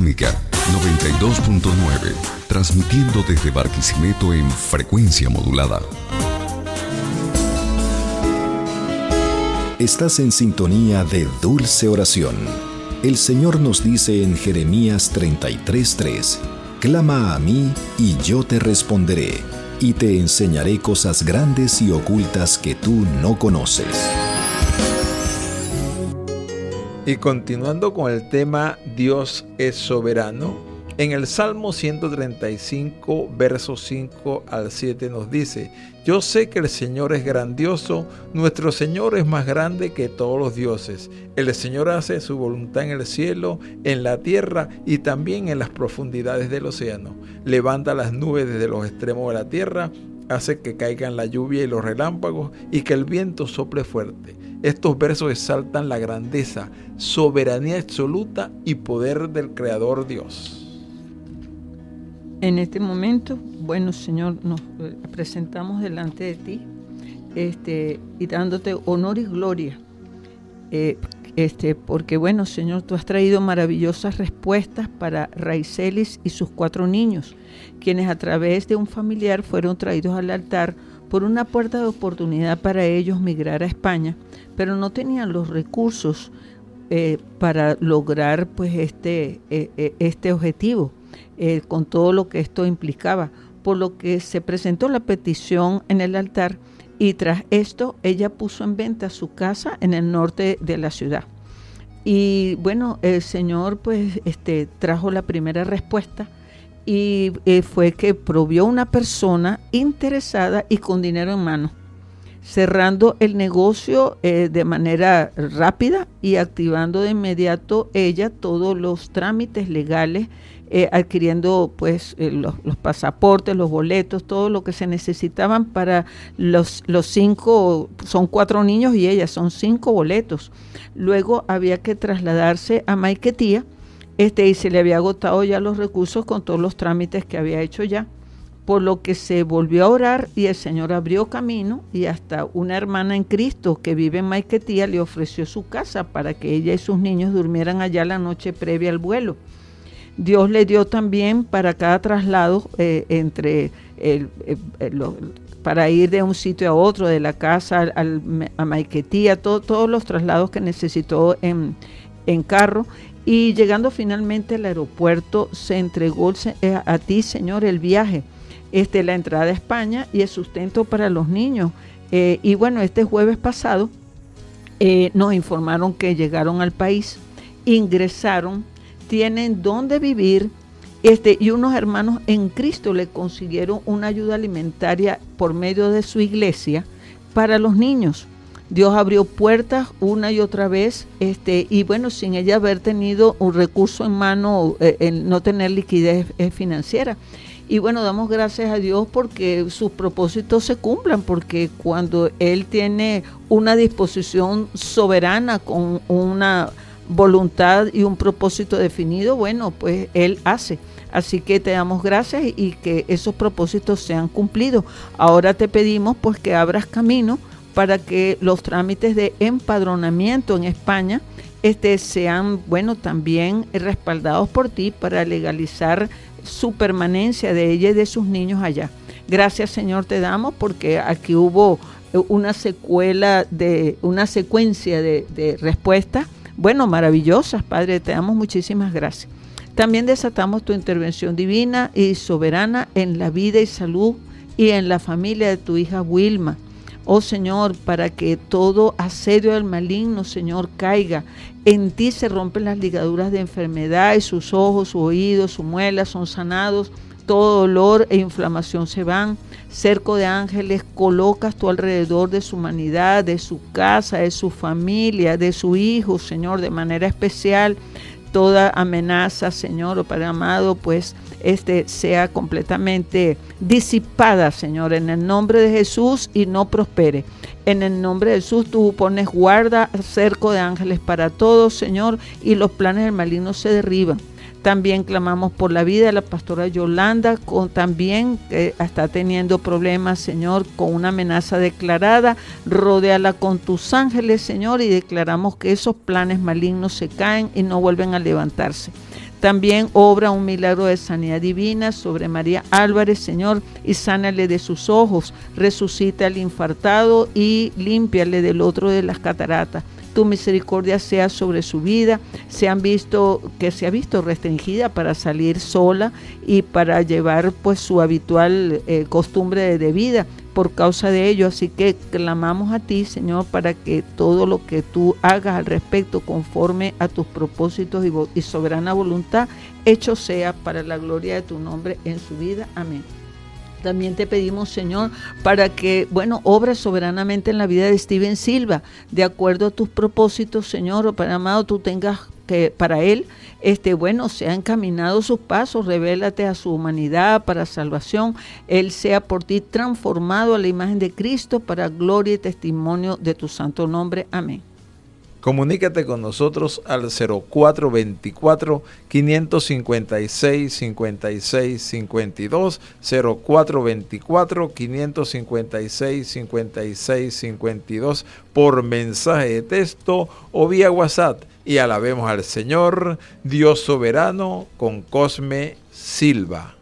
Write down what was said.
Sinfónica 92.9, transmitiendo desde Barquisimeto en frecuencia modulada. Estás en sintonía de Dulce Oración. El Señor nos dice en Jeremías 33:3, clama a mí y yo te responderé, y te enseñaré cosas grandes y ocultas que tú no conoces. Y continuando con el tema Dios es soberano, en el Salmo 135, versos 5 al 7 nos dice: yo sé que el Señor es grandioso, nuestro Señor es más grande que todos los dioses. El Señor hace su voluntad en el cielo, en la tierra y también en las profundidades del océano. Levanta las nubes desde los extremos de la tierra, hace que caigan la lluvia y los relámpagos y que el viento sople fuerte. Estos versos exaltan la grandeza, soberanía absoluta y poder del Creador Dios. En este momento, bueno, Señor, nos presentamos delante de ti y dándote honor y gloria, porque, bueno, Señor, tú has traído maravillosas respuestas para Raicelis y sus 4 niños, quienes a través de un familiar fueron traídos al altar por una puerta de oportunidad para ellos migrar a España, pero no tenían los recursos para lograr pues este objetivo. Con todo lo que esto implicaba, por lo que se presentó la petición en el altar y tras esto ella puso en venta su casa en el norte de la ciudad. Y bueno, el Señor pues trajo la primera respuesta y fue que provió una persona interesada y con dinero en mano, cerrando el negocio de manera rápida y activando de inmediato ella todos los trámites legales, adquiriendo pues los pasaportes, los boletos, todo lo que se necesitaban para los 5, son 4 niños y ella, son 5 boletos. Luego había que trasladarse a Maiquetía, y se le había agotado ya los recursos con todos los trámites que había hecho ya, por lo que se volvió a orar y el Señor abrió camino y hasta una hermana en Cristo que vive en Maiquetía le ofreció su casa para que ella y sus niños durmieran allá la noche previa al vuelo. Dios le dio también para cada traslado para ir de un sitio a otro, de la casa a Maiquetía, todos los traslados que necesitó en carro. Y llegando finalmente al aeropuerto, se entregó a ti, Señor, el viaje, la entrada a España y el sustento para los niños. Y bueno, este jueves pasado nos informaron que llegaron al país, ingresaron, tienen dónde vivir, y unos hermanos en Cristo le consiguieron una ayuda alimentaria por medio de su iglesia para los niños. Dios abrió puertas una y otra vez, y bueno, sin ella haber tenido un recurso en mano, no tener liquidez financiera. Y bueno, damos gracias a Dios porque sus propósitos se cumplan, porque cuando Él tiene una disposición soberana con una voluntad y un propósito definido, bueno, pues Él hace. Así que te damos gracias y que esos propósitos sean cumplidos. Ahora te pedimos pues que abras camino para que los trámites de empadronamiento en España sean, bueno, también respaldados por ti para legalizar su permanencia de ella y de sus niños allá. Gracias, Señor, te damos porque aquí hubo una secuencia de respuestas, bueno, maravillosas, Padre, te damos muchísimas gracias. También desatamos tu intervención divina y soberana en la vida y salud y en la familia de tu hija Wilma. Oh Señor, para que todo asedio del maligno, Señor, caiga. En ti se rompen las ligaduras de enfermedad y sus ojos, su oído, su muela son sanados. Todo dolor e inflamación se van. Cerco de ángeles colocas tú alrededor de su humanidad, de su casa, de su familia, de su hijo, Señor, de manera especial. Toda amenaza, Señor, oh Padre amado, pues sea completamente disipada, Señor, en el nombre de Jesús y no prospere. En el nombre de Jesús tú pones guarda, cerco de ángeles para todos, Señor, y los planes del maligno se derriban. También clamamos por la vida de la pastora Yolanda, también está teniendo problemas, Señor, con una amenaza declarada. Rodéala con tus ángeles, Señor, y declaramos que esos planes malignos se caen y no vuelven a levantarse. También obra un milagro de sanidad divina sobre María Álvarez, Señor, y sánale de sus ojos, resucita al infartado y límpiale del otro de las cataratas. Tu misericordia sea sobre su vida, se ha visto restringida para salir sola y para llevar pues su habitual costumbre de vida por causa de ello. Así que clamamos a ti, Señor, para que todo lo que tú hagas al respecto conforme a tus propósitos y soberana voluntad, hecho sea para la gloria de tu nombre en su vida. Amén. También te pedimos, Señor, para que, obres soberanamente en la vida de Steven Silva, de acuerdo a tus propósitos, Señor, Padre amado, tú tengas que para él, sea encaminado sus pasos, revélate a su humanidad para salvación, él sea por ti transformado a la imagen de Cristo para gloria y testimonio de tu santo nombre. Amén. Comunícate con nosotros al 0424-556-5652, 0424-556-5652 por mensaje de texto o vía WhatsApp. Y alabemos al Señor, Dios soberano, con Cosme Silva.